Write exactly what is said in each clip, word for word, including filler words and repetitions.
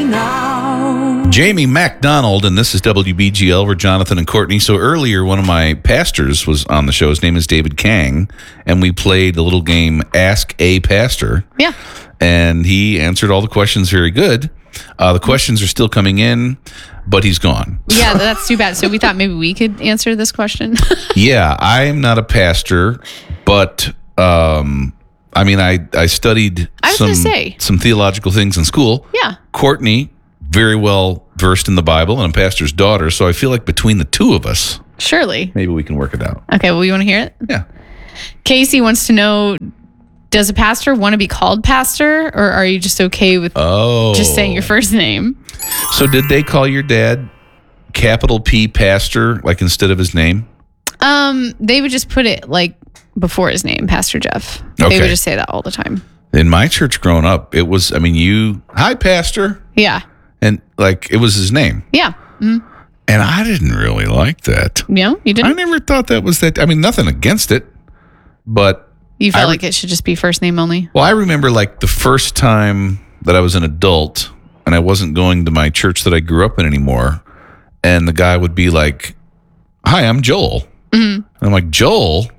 now. Jamie MacDonald, and this is W B G L. We're Jonathan and Courtney. So earlier, one of my pastors was on the show. His name is David Kang, and we played the little game Ask a Pastor. Yeah. And he answered all the questions very good. Uh, the questions are still coming in, but he's gone. Yeah, that's too bad. So we thought maybe we could answer this question. Yeah, I'm not a pastor, but um, I mean, I, I studied I was some, gonna say. some theological things in school. Yeah. Courtney, very well versed in the Bible, and a pastor's daughter. So I feel like between the two of us, Surely. maybe we can work it out. Okay, well, you want to hear it? Yeah. Casey wants to know, does a pastor want to be called pastor, or are you just okay with Oh. just saying your first name? So did they call your dad capital P pastor, like instead of his name? Um, they would just put it like before his name, Pastor Jeff. Okay. They would just say that all the time. In my church growing up, it was, I mean, you, hi, pastor. Yeah. And like, it was his name. Yeah. Mm. And I didn't really like that. You know, you I didn't? never thought that was that. I mean, nothing against it, but You felt I re- like it should just be first name only? well, I remember like the first time that I was an adult and I wasn't going to my church that I grew up in anymore. And the guy would be like, hi, I'm Joel. Mm-hmm. And I'm like, Joel?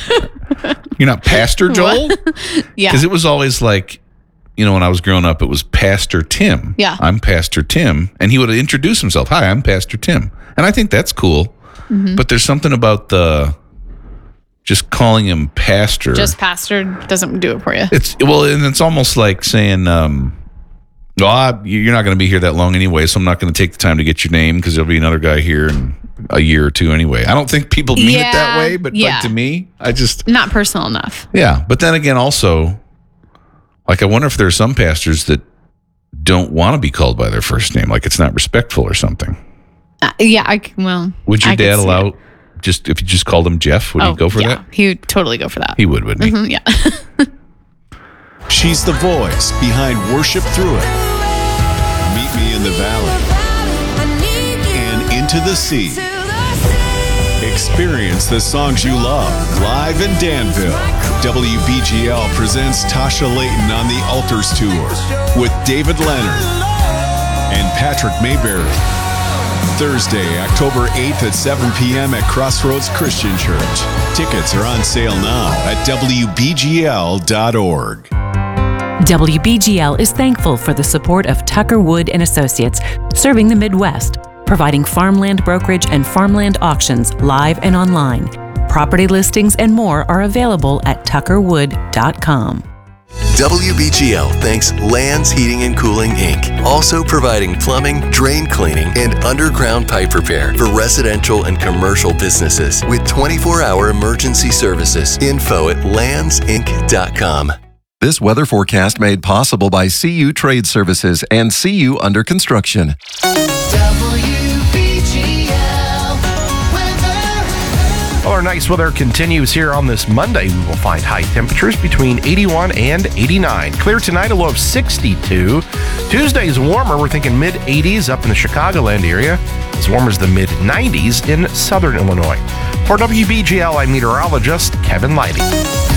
You're not Pastor Joel? Yeah. Because it was always like, you know, when I was growing up, it was Pastor Tim. Yeah. I'm Pastor Tim. And he would introduce himself. Hi, I'm Pastor Tim. And I think that's cool. Mm-hmm. But there's something about the just calling him pastor. Just pastor doesn't do it for you. It's well, and it's almost like saying, um, well, I, you're not going to be here that long anyway, so I'm not going to take the time to get your name because there'll be another guy here in a year or two anyway. I don't think people mean Yeah, it that way, but yeah. like to me, I just, Not personal enough. yeah. But then again, also, like I wonder if there are some pastors that don't want to be called by their first name, like it's not respectful or something. Uh, yeah, I c- well. Would your I could dad see allow, it. just if you just called him Jeff, would Oh, he go for yeah, that? he would totally go for that. He would, wouldn't he? Mhm, yeah. She's the voice behind Worship Through It, Meet Me in the Valley, and Into the Sea. Experience the songs you love live in Danville. W B G L presents Tasha Layton on the Altars Tour with David Leonard and Patrick Mayberry. Thursday, October eighth at seven p.m. at Crossroads Christian Church. Tickets are on sale now at W B G L dot org. W B G L is thankful for the support of Tucker Wood and Associates, serving the Midwest, providing farmland brokerage and farmland auctions live and online. Property listings and more are available at tucker wood dot com. W B G L thanks Lands Heating and Cooling, Incorporated, also providing plumbing, drain cleaning, and underground pipe repair for residential and commercial businesses with twenty-four hour emergency services. Info at lands inc dot com. This weather forecast made possible by C U Trade Services and C U Under Construction. Well, our nice weather continues here on this Monday. We will find high temperatures between eighty-one and eighty-nine. Clear tonight, a low of sixty-two. Tuesday's warmer. We're thinking mid eighties up in the Chicagoland area, as warm as the mid nineties in southern Illinois. For W B G L, I'm meteorologist Kevin Leidy.